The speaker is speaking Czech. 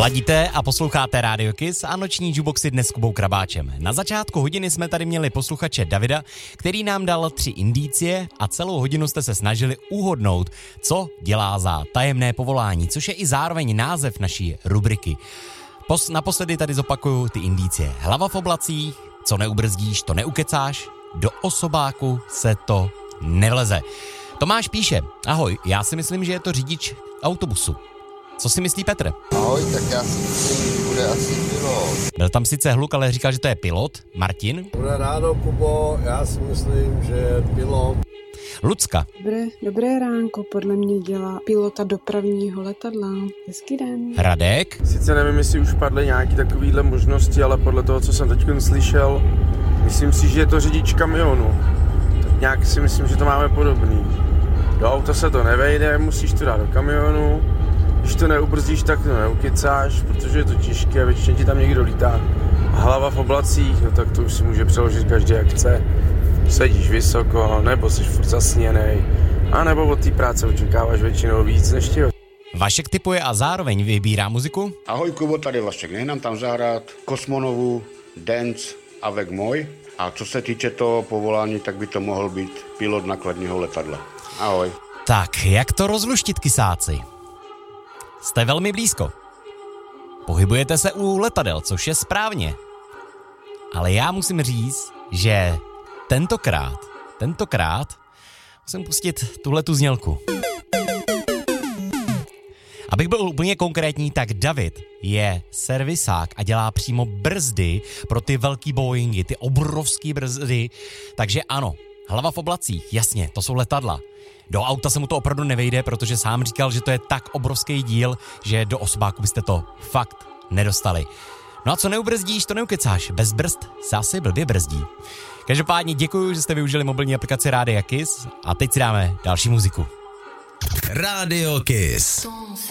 Ladíte a posloucháte Radio Kiss a noční jukeboxy dnes s Kubou Krabáčem. Na začátku hodiny jsme tady měli posluchače Davida, který nám dal 3 indicie a celou hodinu jste se snažili uhodnout, co dělá za tajemné povolání, což je i zároveň název naší rubriky. Naposledy tady zopakuju ty indicie. Hlava v oblacích, co neubrzdíš, to neukecáš, do osobáku se to nevleze. Tomáš píše, ahoj, já si myslím, že je to řidič autobusu. Co si myslí Petr? Ahoj, tak já si myslím, že bude asi pilot. Byl tam sice hluk, ale říkal, že to je pilot. Martin? Dobré ráno, Kubo, já si myslím, že je pilot. Lucka? Dobré ránko, podle mě dělá pilota dopravního letadla. Hezký den. Radek? Sice nevím, jestli už padly nějaký takovýhle možnosti, ale podle toho, co jsem teď slyšel, myslím si, že je to řidič kamionu. Tak nějak si myslím, že to máme podobný. Do auta se to nevejde, musíš to dát do kamionu. Když to neubrzdíš, tak to neukecáš, protože je to těžké a většině ti tam někdo lítá. A hlava v oblacích, no tak to už si může přeložit každý jak chce. Sedíš vysoko, nebo jsi furt zasněnej, a nebo od té práce očekáváš většinou víc než ty. Vašek tipuje a zároveň vybírá muziku. Ahoj Kubo, tady Vašek, nech nám tam zahrát Kosmonovu, Dance avec Moi. A co se týče toho povolání, tak by to mohl být pilot nakladního letadla. Ahoj. Tak, jak to rozluštit, kysáci? Jste velmi blízko. Pohybujete se u letadel, což je správně. Ale já musím říct, že tentokrát musím pustit tuhletu znělku. Abych byl úplně konkrétní, tak David je servisák a dělá přímo brzdy pro ty velký Boeingy, ty obrovský brzdy. Takže ano, hlava v oblacích, jasně, to jsou letadla. Do auta se mu to opravdu nevejde, protože sám říkal, že to je tak obrovský díl, že do osobáku byste to fakt nedostali. No a co neubrzdíš, to neukecáš. Bez brzd se asi blbě brzdí. Každopádně děkuji, že jste využili mobilní aplikaci Rádia Kiss a teď si dáme další muziku. Radio Kiss.